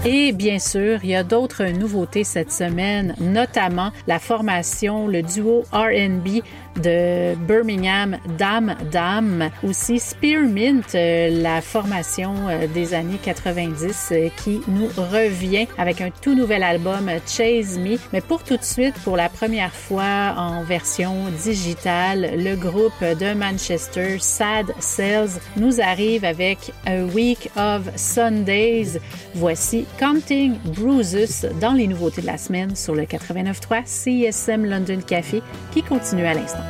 Et bien sûr, il y a d'autres nouveautés cette semaine, notamment la formation, le duo R&B de Birmingham, Dame Dame, aussi Spearmint, la formation des années 90 qui nous revient avec un tout nouvel album Chase Me. Mais pour tout de suite, pour la première fois en version digitale, le groupe de Manchester, Sad Cells, nous arrive avec A Week of Sundays. Voici Counting Bruises dans les nouveautés de la semaine sur le 89.3 CISM London Café qui continue à l'instant.